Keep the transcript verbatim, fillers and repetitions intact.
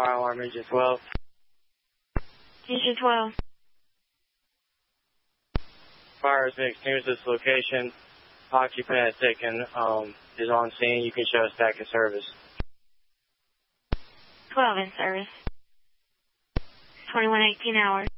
fire alarm engine twelve. Engine twelve. Fire has been extinguished at this location. Occupant has taken, um, is on scene. You can show us back in service. twelve in service. twenty-one eighteen hours.